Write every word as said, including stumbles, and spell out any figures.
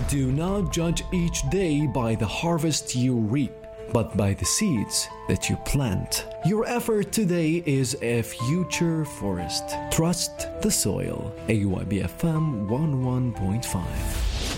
Do not judge each day by the harvest you reap, but by the seeds that you plant. Your effort today is a future forest. Trust the soil. A Y B F M one oh one point five.